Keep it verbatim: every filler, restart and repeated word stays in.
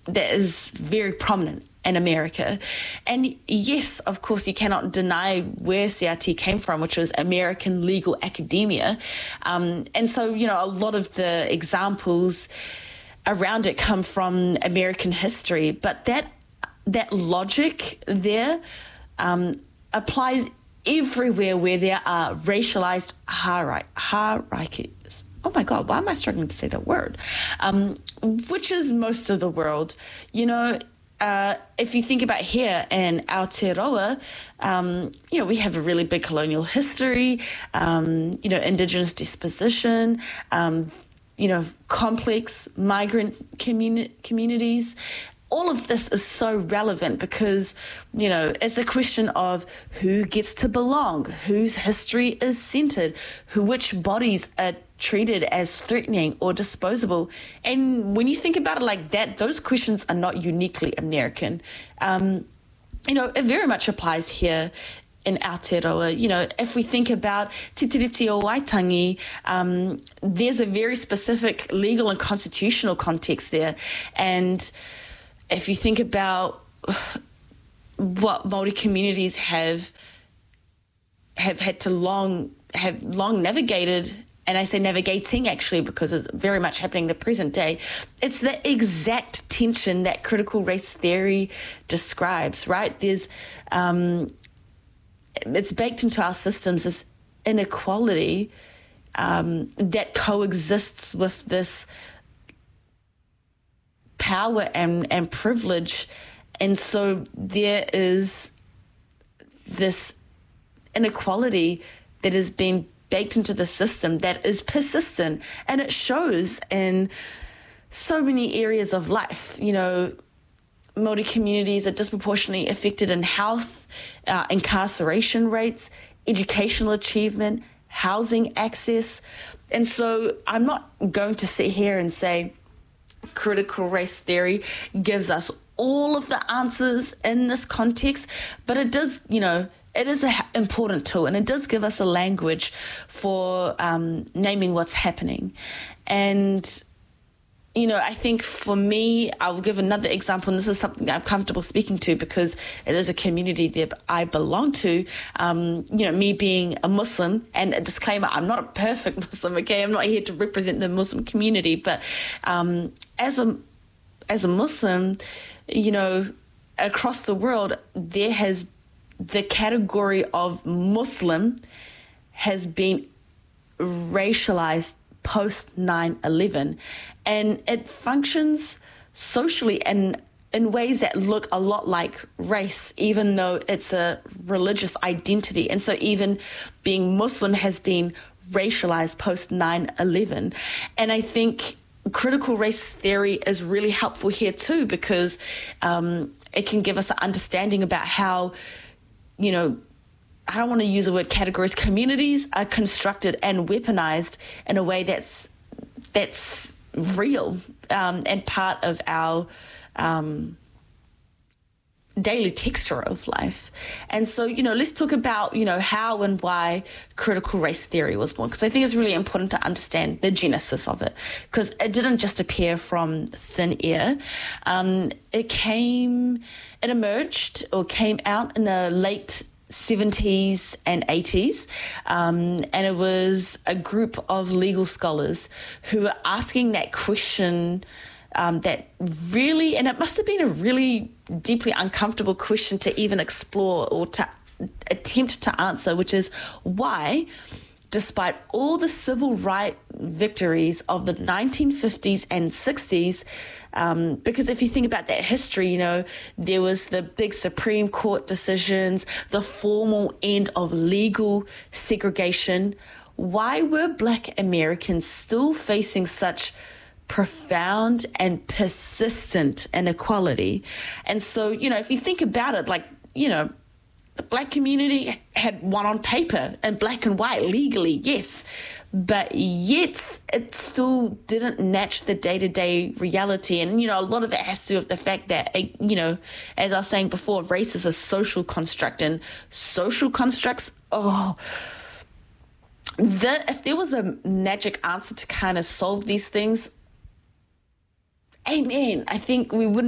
that is very prominent in America. And yes, of course, you cannot deny where C R T came from, which was American legal academia. Um, and so, you know, a lot of the examples around it come from American history. But that that logic there um, applies everywhere where there are racialized hierarchies. Oh my God, why am I struggling to say that word? Um, which is most of the world. You know, uh, if you think about here in Aotearoa, um, you know, we have a really big colonial history, um, you know, Indigenous disposition, um, you know, complex migrant communi- communities. All of this is so relevant because, you know, it's a question of who gets to belong, whose history is centered, who, which bodies are treated as threatening or disposable. And when you think about it like that, those questions are not uniquely American. Um, you know, it very much applies here in Aotearoa. You know, if we think about Te Tiriti o Waitangi, um, there's a very specific legal and constitutional context there. And if you think about what Māori communities have have had to long have long navigated, and I say navigating actually because it's very much happening in the present day, it's the exact tension that critical race theory describes, right? There's um, it's baked into our systems, this inequality um, that coexists with this power and, and privilege. And so there is this inequality that has been baked into the system that is persistent, and it shows in so many areas of life. You know, Māori communities are disproportionately affected in health, uh, incarceration rates, educational achievement, housing access. And so I'm not going to sit here and say critical race theory gives us all of the answers in this context, but it does, you know, it is an important tool, and it does give us a language for um, naming what's happening. And, you know, I think for me, I will give another example, and this is something I'm comfortable speaking to because it is a community that I belong to. Um, you know, me being a Muslim, and a disclaimer, I'm not a perfect Muslim, okay? I'm not here to represent the Muslim community, but um, as a as a Muslim, you know, across the world, there has the category of Muslim has been racialized post nine eleven, and it functions socially in in ways that look a lot like race, even though it's a religious identity. And so even being Muslim has been racialized post nine eleven. And I think critical race theory is really helpful here too, because um, it can give us an understanding about how, you know, I don't want to use the word categories, communities are constructed and weaponized in a way that's that's real um, and part of our um, daily texture of life. And so, you know, let's talk about, you know, how and why critical race theory was born, because I think it's really important to understand the genesis of it, because it didn't just appear from thin air. Um, it came, it emerged or came out in the late seventies and eighties, um, and it was a group of legal scholars who were asking that question um, that really, and it must have been a really deeply uncomfortable question to even explore or to attempt to answer, which is why, despite all the civil rights victories of the nineteen fifties and sixties, um, because if you think about that history, you know, there was the big Supreme Court decisions, the formal end of legal segregation. Why were Black Americans still facing such profound and persistent inequality? And so, you know, if you think about it, like, you know, the Black community had won on paper in black and white legally, yes, but yet it still didn't match the day-to-day reality. And, you know, a lot of it has to do with the fact that, you know, as I was saying before, race is a social construct, and social constructs, oh, the, if there was a magic answer to kind of solve these things, amen, I think we wouldn't